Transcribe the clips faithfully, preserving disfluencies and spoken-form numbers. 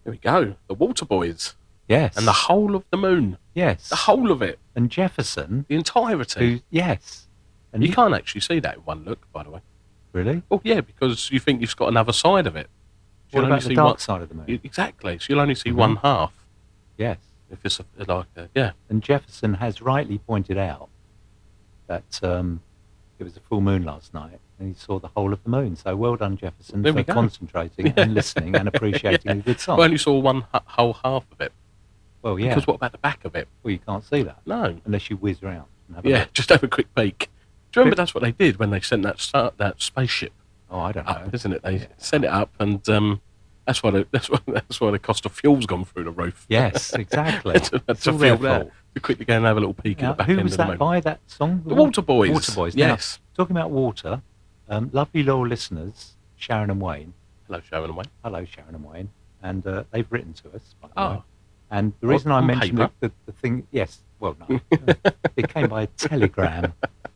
There we go. The Waterboys. Yes. And the whole of the moon. Yes. The whole of it. And Jefferson. The entirety. Who, yes. And you, you can't actually see that in one look, by the way. Really? Well, yeah, because you think you've got another side of it. What about the dark one, side of the moon? Exactly. So you'll only see mm-hmm. one half. Yes. If it's a, like a, yeah. And Jefferson has rightly pointed out that um, it was a full moon last night and he saw the whole of the moon. So well done, Jefferson, there for concentrating yeah. and listening and appreciating yeah. a good song. Well, I only saw one h- whole half of it. Well, yeah. Because what about the back of it? Well, you can't see that. No. Unless you whiz around. And have a yeah, look. Just have a quick peek. Do you remember that's what they did when they sent that start, that spaceship? Oh, I don't know. Up, isn't it? They yeah. sent it up, and um, that's why the, that's why that's why the cost of fuel's gone through the roof. Yes, exactly. to, to, to fuel that, to quickly go and have a little peek now, at the back who end was of the that moon. by that song? The Waterboys. Waterboys. Yes. Now, talking about water, um, lovely loyal listeners, Sharon and Wayne. Hello, Sharon and Wayne. Hello, Sharon and Wayne. And uh, they've written to us. By the oh. way. And the reason on, I on mentioned the, the, the thing, yes, well, no, it came by a telegram.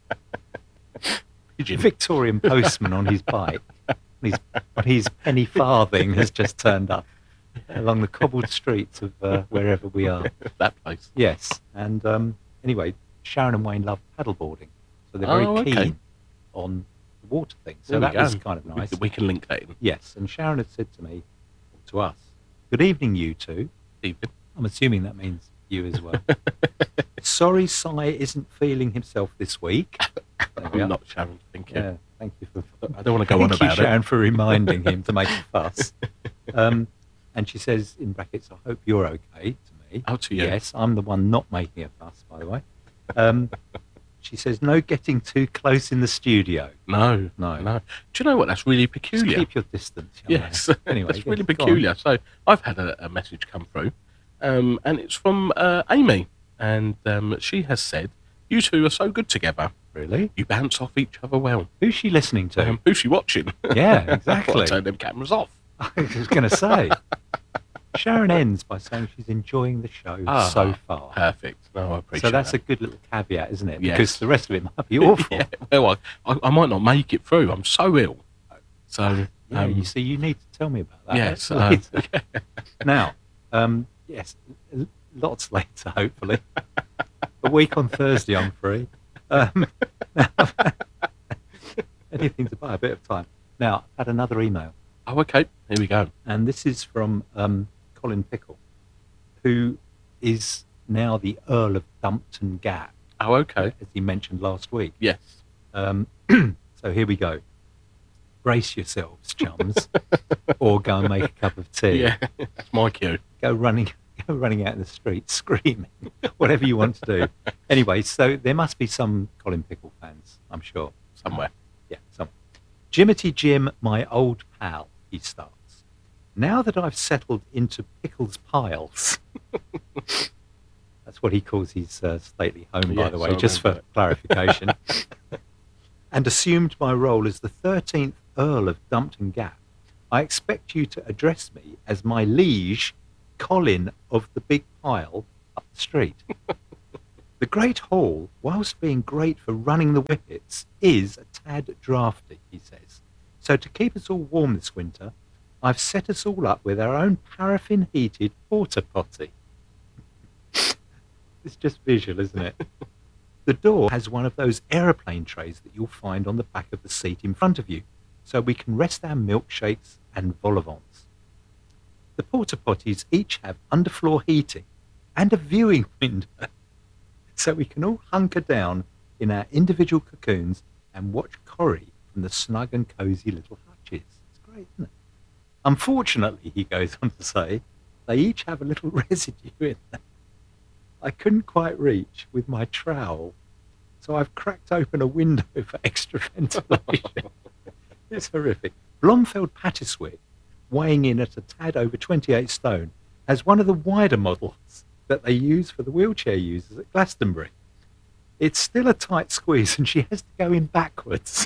Victorian postman on his bike, his, his penny farthing has just turned up along the cobbled streets of uh, wherever we are. That place. Yes, and um, anyway, Sharon and Wayne love paddleboarding, so they're very oh, okay. keen on the water thing. So that was kind of nice. We can link that in. Yes, and Sharon had said to me, to us, "Good evening, you two." Evening. I'm assuming that means you as well. Sorry, Si isn't feeling himself this week. I'm not, Sharon. Thank you. Yeah, thank you for. I don't want to go on thank about you, it. Sharon, for reminding him to make a fuss. Um, and she says in brackets, "I hope you're okay." To me. Oh, to you. Yes, I'm the one not making a fuss, by the way. Um, she says, "No getting too close in the studio." No, no, no. Do you know what? That's really peculiar. Just keep your distance. Young yes. man. Anyway, that's really yes, peculiar. So I've had a, a message come through, um, and it's from uh, Amy, and um, she has said, "You two are so good together. Really? You bounce off each other well." Who's she listening to? Um, who's she watching? Yeah, exactly. Turn them cameras off. I was going to say. Sharon ends by saying she's enjoying the show ah, so far. Perfect. No, I appreciate So that's that. a good little caveat, isn't it? Yes. Because the rest of it might be awful. yeah. Well, I, I might not make it through. I'm so ill. So yeah, um, you see, you need to tell me about that. Yes. Uh, now, um, yes, lots later, hopefully. A week on Thursday, I'm free. Um, now, anything to buy a bit of time. Now, I've had another email. Oh, okay. Here we go. And this is from um, Colin Pickle, who is now the Earl of Dumpton Gap. Oh, okay. As he mentioned last week. Yes. Um, so here we go. Brace yourselves, chums, or go and make a cup of tea. Yeah, that's my cue. Go running, go running out in the street, screaming, whatever you want to do. Anyway, so there must be some Colin Pickle fans, I'm sure. Somewhere. Yeah, somewhere. Jimity Jim, my old pal, he starts. Now that I've settled into Pickle's piles, that's what he calls his uh, stately home, by yeah, the way, so just for it. clarification, and assumed my role as the thirteenth Earl of Dumpton Gap, I expect you to address me as my liege, Colin of the Big Pile up the street. The Great Hall, whilst being great for running the whippets, is a tad draughty, he says. So to keep us all warm this winter, I've set us all up with our own paraffin-heated porta potty. It's just visual, isn't it? The door has one of those aeroplane trays that you'll find on the back of the seat in front of you, so we can rest our milkshakes and vol au vents. The porta potties each have underfloor heating and a viewing window, so we can all hunker down in our individual cocoons and watch Corrie from the snug and cosy little hutches. It's great, isn't it? Unfortunately, he goes on to say, they each have a little residue in them. I couldn't quite reach with my trowel, so I've cracked open a window for extra ventilation. It's horrific. Blomfield Pattiswick, weighing in at a tad over twenty-eight stone, has one of the wider models that they use for the wheelchair users at Glastonbury. It's still a tight squeeze and she has to go in backwards.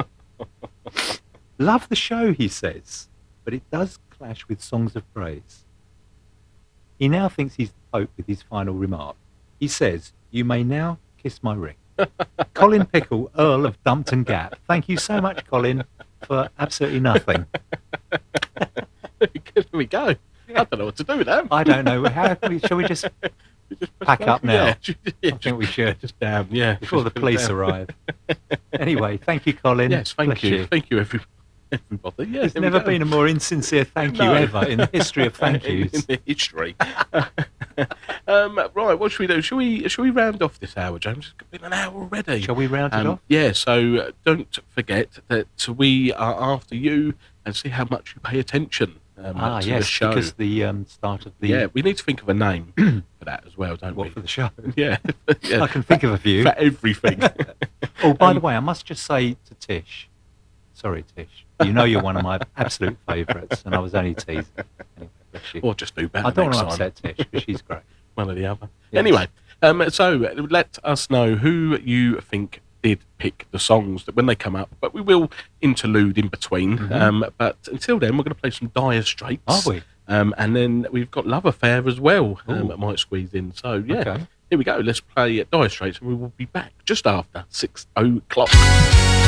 Love the show, he says, but it does clash with songs of praise. He now thinks he's the Pope with his final remark. He says, you may now kiss my ring. Colin Pickle, Earl of Dumpton Gap. Thank you so much, Colin, for absolutely nothing. Here we go. I don't know what to do with them. I don't know. How can we, shall we just You just press pack go. up now? Yeah, yeah, I think we should. just down. Yeah, before the just put it police down. arrive. Anyway, thank you, Colin. Yes, thank Bless you. Thank you, every, everybody. Yeah, There's there we never go. been a more insincere thank you No. ever in the history of thank in, yous. in the history. um, right, what should we do? Shall we shall we round off this hour, James? It's been an hour already. Shall we round it Um, off? yeah, so uh, don't forget that we are after you and see how much you pay attention um, Ah, to yes, the show. because the um, start of the... Yeah, we need to think of a name for that as well, don't What, we? for the show? Yeah, yeah. I can think of a few. For everything. Oh, by Um, the way, I must just say to Tish, sorry, Tish, you know you're one of my absolute favourites, and I was only teasing. Anyway, bless you. Or just do better I don't next want to time. upset Tish, because she's great. One or the other. Yes. Anyway, um, so let us know who you think did pick the songs that when they come up, but we will interlude in between. Mhm. Um, but until then, we're going to play some Dire Straits. Are we? Um, and then we've got Love Affair as well. Um, Ooh. that might squeeze in. So yeah, Okay. here we go. Let's play Dire Straits, and we will be back just after six o'clock.